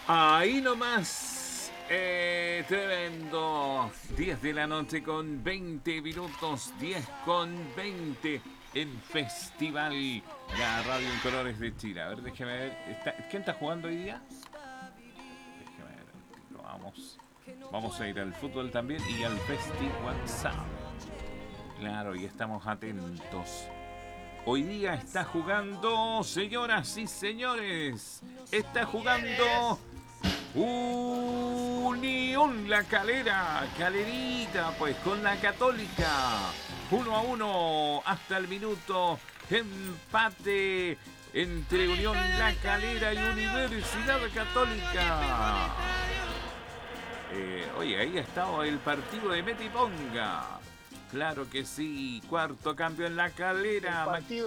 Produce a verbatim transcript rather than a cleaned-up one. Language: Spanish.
Ahí nomás, eh, tremendo. diez de la noche con veinte minutos, diez con veinte en Festival, la radio en colores de Chile. A ver, déjeme ver. ¿Está, ¿Quién está jugando hoy día? Déjeme ver. Vamos. Vamos a ir al fútbol también y al Festi WhatsApp. Claro, y estamos atentos. Hoy día está jugando, señoras y señores, está jugando Unión La Calera, Calerita, pues con la Católica. Uno a uno hasta el minuto, empate entre Unión La Calera y Universidad Católica. Eh, oye, ahí ha estado el partido de Meta y Ponga. Claro que sí, cuarto cambio en La Calera. El partido